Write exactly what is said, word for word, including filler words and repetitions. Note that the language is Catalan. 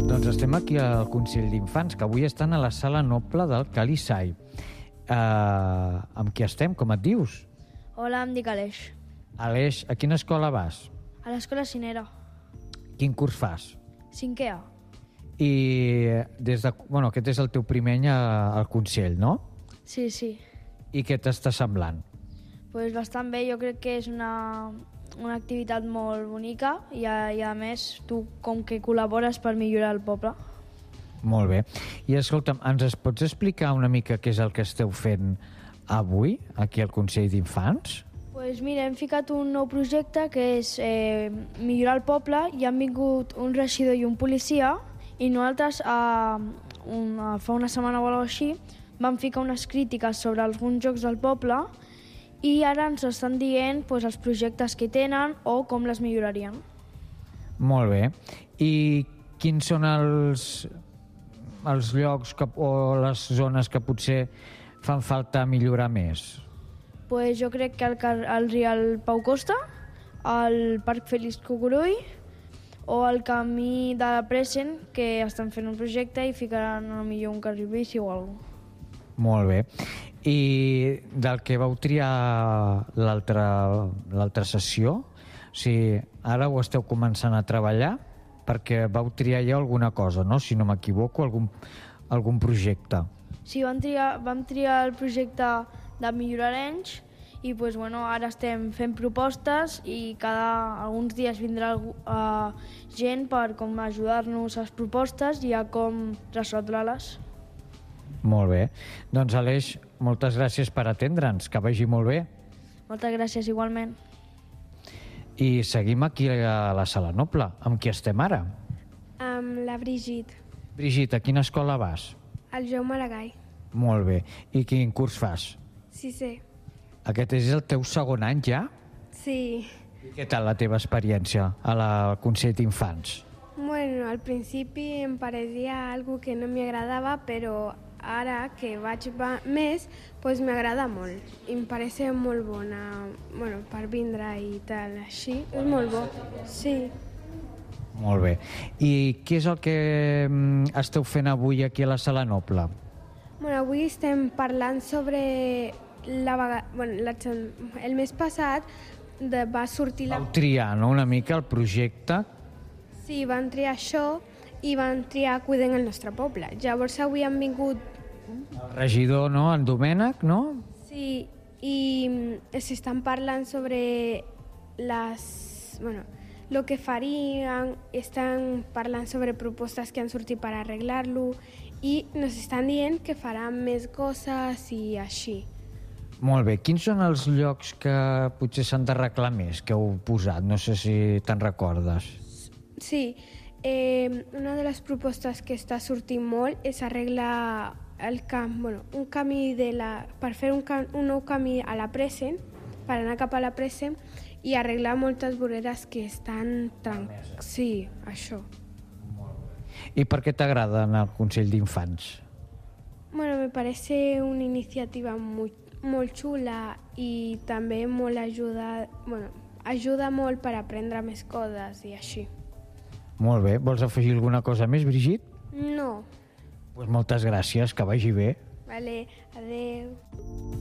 Doncs estem aquí al Consell d'Infants, que avui estan a la Sala Noble del Calisai. Uh, amb qui estem? Com et dius? Hola, em dic Aleix. Aleix, a quina escola vas? A l'escola Cinera. Quin curs fas? Cinquè A. I des de, bueno, aquest és el teu primer any al Consell, no? Sí, sí. I què t'està semblant? Pues bastant bé, jo crec que és una, una activitat molt bonica i a, i a més tu com que col·labores per millorar el poble. Molt bé. I escolta'm, ens es pots explicar una mica què és el que esteu fent avui aquí al Consell d'Infants? Pues mira, hem ficat un nou projecte que és eh, millorar el poble i han vingut un regidor i un policia i nosaltres eh, una, fa una setmana o alguna cosa així vam ficar unes crítiques sobre alguns jocs del poble i ara ens estan dient pues, els projectes que tenen o com les millorarien. Molt bé. I quins són els, els llocs que, o les zones que potser fan falta millorar més? Pues jo crec que el, el Rial Pau Costa, el Parc Félix Cucurull o el camí de la Present, que estan fent un projecte i ficaran potser un carril bici o alguna cosa. Molt bé. I del que vau triar l'altra sessió, o sigui, ara ho esteu començant a treballar perquè vau triar ja alguna cosa, no? Si no m'equivoco, algun, algun projecte. Sí, vam triar, vam triar el projecte de millorar Arenys i pues, bueno, ara estem fent propostes i cada alguns dies vindrà uh, gent per com ajudar-nos a les propostes i a com resoldre-les. Molt bé. Doncs, Aleix, moltes gràcies per atendre'ns. Que vagi molt bé. Moltes gràcies, igualment. I seguim aquí a la Sala Noble. Amb qui estem ara? Amb la Brigitte. Brigitte, a quina escola vas? El Jaume Aragai. Molt bé. I quin curs fas? Sisè. Aquest és el teu segon any ja? Sí. I què tal la teva experiència a la Consell d'Infants? Bueno, al principi em pareixia algo que no m'agradava, però ara que vaig més, pues m'agrada molt. I em pareix molt bona, bueno, per vindre i tal, així. És molt bo, sí. Molt bé. I què és el que esteu fent avui aquí a la Sala Noble? Bueno, avui estem parlant sobre la vegada... Bueno, la, el mes passat de, va sortir la... Vau triar, no?, una mica el projecte. Sí, van triar això i van triar Cuidem el nostre poble. Llavors avui han vingut... El regidor, no?, en Domènec, no? Sí, i s'estan parlant sobre les... Bueno, lo que farien, estan parlant sobre propostes que han sortit per arreglar-lo i ens estan dient que faran més coses i així. Molt bé. Quins són els llocs que potser s'han d'arreglar més, que heu posat? No sé si te'n recordes. Sí, eh, una de les propostes que està sortint molt és arreglar el camp, bueno, un camí de la, per fer un, cam, un nou camí a la Present, per anar cap a la Present i arreglar moltes voreres que estan tancades. Sí, això. I per què t'agrada anar al Consell d'Infants? Bueno, me parece una iniciativa muy, molt xula i també molt ajuda, bueno, ajuda molt per aprendre més coses i així. Molt bé. Vols afegir alguna cosa més, Brigitte? No. Pues moltes gràcies, que vagi bé. Vale, adeu.